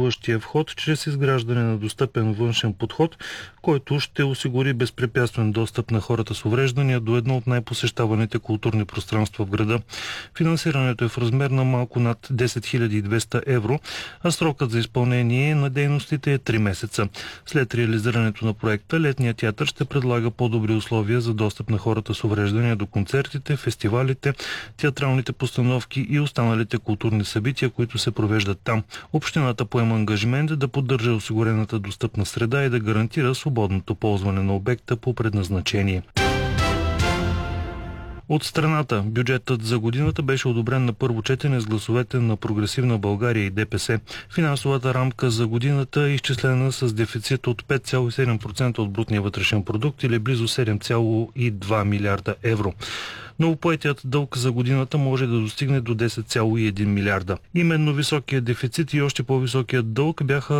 съществуващия вход чрез изграждане на достъпен външен подход, който ще осигури безпрепятствен достъп на хората с увреждания до едно от най-посещаваните културни пространства в града. Финансирането е в размер на малко над 10 200 евро, а срокът за изпълнение на дейностите е 3 месеца. След реализирането на проекта, Летният театър ще предлага по-добри условия за достъп на хората с увреждания до концертите, фестивалите, театралните постановки и останалите културни събития, които се провеждат там. Общината поема ангажимент да поддържа осигурената достъпна среда и да гарантира свободното ползване на обекта по предназначение. От страната, бюджетът за годината беше одобрен на първо четене с гласовете на Прогресивна България и ДПС. Финансовата рамка за годината е изчислена с дефицит от 5,7% от брутния вътрешен продукт или близо 7,2 милиарда евро. Новопоетият дълг за годината може да достигне до 10,1 милиарда. Именно високият дефицит и още по-високият дълг бяха